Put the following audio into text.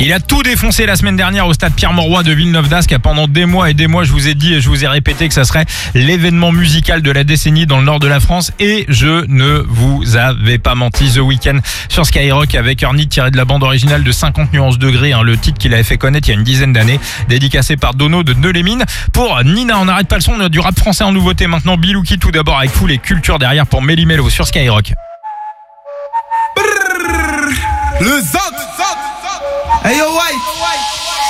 Il a tout défoncé la semaine dernière au stade Pierre-Mauroy de Villeneuve-d'Ascq. Pendant des mois et des mois, je vous ai dit et je vous ai répété que ça serait l'événement musical de la décennie dans le nord de la France. Et je ne vous avais pas menti. The Weeknd sur Skyrock avec Ernie tiré de la bande originale de 50 nuances degrés, le titre qu'il avait fait connaître il y a une dizaine d'années, dédicacé par Dono de Neulémine. Pour Nina, on n'arrête pas le son du rap français en nouveauté maintenant. Bilouki tout d'abord avec Foul et Culture derrière pour Méli Mélo sur Skyrock. Le Zot. Hey yo, White.